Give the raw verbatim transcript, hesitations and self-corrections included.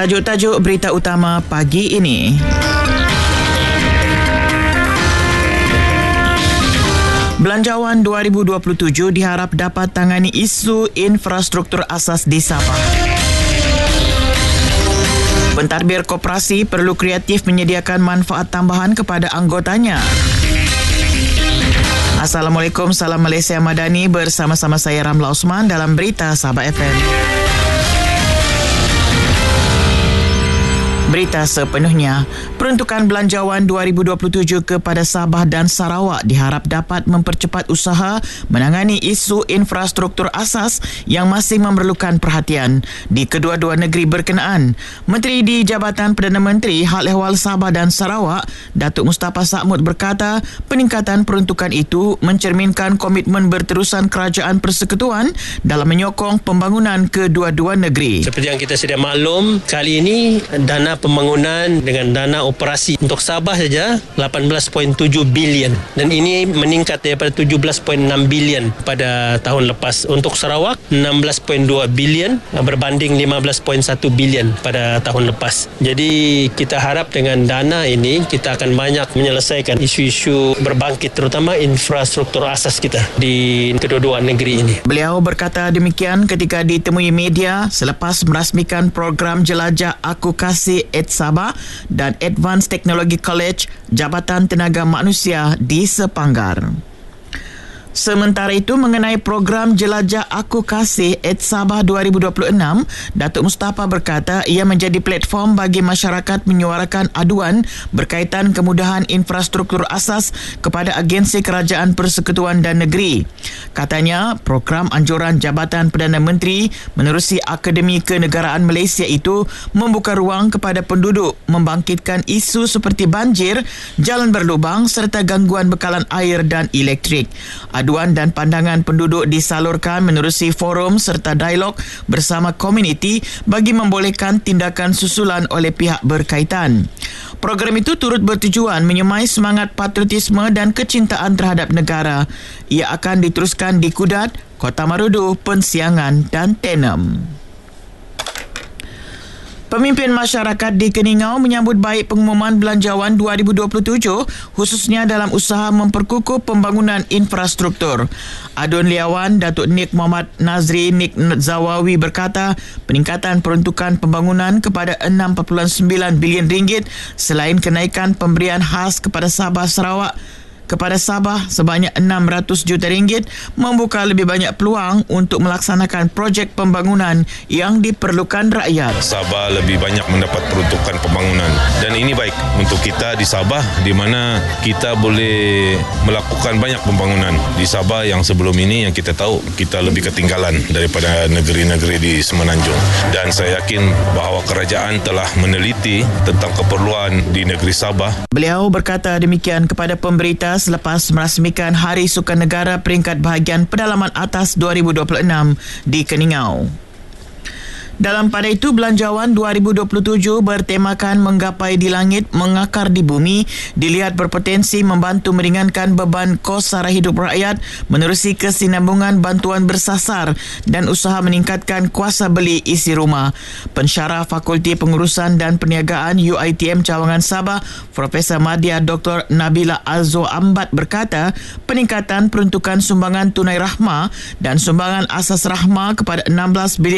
Tajuk-tajuk berita utama pagi ini. Belanjawan dua ribu dua puluh tujuh diharap dapat tangani isu infrastruktur asas di Sabah. Pentadbir koperasi perlu kreatif menyediakan manfaat tambahan kepada anggotanya. Assalamualaikum, salam Malaysia Madani, bersama-sama saya Ramla Osman dalam Berita Sabah F M. Berita sepenuhnya, peruntukan belanjawan dua ribu dua puluh tujuh kepada Sabah dan Sarawak diharap dapat mempercepat usaha menangani isu infrastruktur asas yang masih memerlukan perhatian di kedua-dua negeri berkenaan. Menteri di Jabatan Perdana Menteri Hal Ehwal Sabah dan Sarawak, Datuk Mustafa Saamud berkata, peningkatan peruntukan itu mencerminkan komitmen berterusan Kerajaan Persekutuan dalam menyokong pembangunan kedua-dua negeri. Seperti yang kita sedia maklum, kali ini dana pembangunan dengan dana operasi untuk Sabah saja lapan belas perpuluhan tujuh bilion dan ini meningkat daripada tujuh belas perpuluhan enam bilion pada tahun lepas. Untuk Sarawak enam belas perpuluhan dua bilion berbanding lima belas perpuluhan satu bilion pada tahun lepas. Jadi kita harap dengan dana ini kita akan banyak menyelesaikan isu-isu berbangkit, terutama infrastruktur asas kita di kedua-dua negeri ini. Beliau berkata demikian ketika ditemui media selepas merasmikan program jelajah Aku Kasih Ed Sabah dan Advanced Technology College Jabatan Tenaga Manusia di Sepanggar. Sementara itu, mengenai program Jelajah Aku Kasih Ed Sabah dua ribu dua puluh enam, Datuk Mustafa berkata ia menjadi platform bagi masyarakat menyuarakan aduan berkaitan kemudahan infrastruktur asas kepada agensi kerajaan persekutuan dan negeri. Katanya, program anjuran Jabatan Perdana Menteri menerusi Akademi Kenegaraan Malaysia itu membuka ruang kepada penduduk membangkitkan isu seperti banjir, jalan berlubang serta gangguan bekalan air dan elektrik. Aduan dan pandangan penduduk disalurkan menerusi forum serta dialog bersama komuniti bagi membolehkan tindakan susulan oleh pihak berkaitan. Program itu turut bertujuan menyemai semangat patriotisme dan kecintaan terhadap negara. Ia akan diteruskan di Kudat, Kota Marudu, Pensiangan dan Tenem. Pemimpin masyarakat di Keningau menyambut baik pengumuman belanjawan dua ribu dua puluh tujuh khususnya dalam usaha memperkukuh pembangunan infrastruktur. Adun Liawan, Datuk Nik Muhammad Nazri Nik Zawawi berkata, peningkatan peruntukan pembangunan kepada enam perpuluhan sembilan bilion ringgit selain kenaikan pemberian khas kepada Sabah Sarawak kepada Sabah sebanyak enam ratus juta ringgit membuka lebih banyak peluang untuk melaksanakan projek pembangunan yang diperlukan rakyat. Sabah lebih banyak mendapat peruntukan pembangunan dan ini baik untuk kita di Sabah di mana kita boleh melakukan banyak pembangunan di Sabah yang sebelum ini yang kita tahu kita lebih ketinggalan daripada negeri-negeri di Semenanjung, dan saya yakin bahawa kerajaan telah meneliti tentang keperluan di negeri Sabah. Beliau berkata demikian kepada pemberita selepas merasmikan Hari Sukan Negara peringkat bahagian pedalaman atas dua ribu dua puluh enam di Keningau. Dalam pada itu, belanjawan dua ribu dua puluh tujuh bertemakan menggapai di langit, mengakar di bumi, dilihat berpotensi membantu meringankan beban kos sara hidup rakyat menerusi kesinambungan bantuan bersasar dan usaha meningkatkan kuasa beli isi rumah. Pensyarah Fakulti Pengurusan dan Perniagaan U I T M Cawangan Sabah, Profesor Madya Doktor Nabila Azzo Ambat berkata, peningkatan peruntukan sumbangan tunai rahma dan sumbangan asas rahma kepada enam belas bilion